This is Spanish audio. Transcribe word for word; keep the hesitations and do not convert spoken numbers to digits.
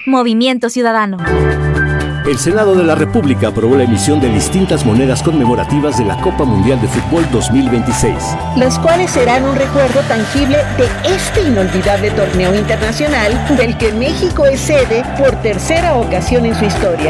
Movimiento Ciudadano. El Senado de la República aprobó la emisión de distintas monedas conmemorativas de la Copa Mundial de Fútbol dos mil veintiséis. Las cuales serán un recuerdo tangible de este inolvidable torneo internacional del que México es sede por tercera ocasión en su historia.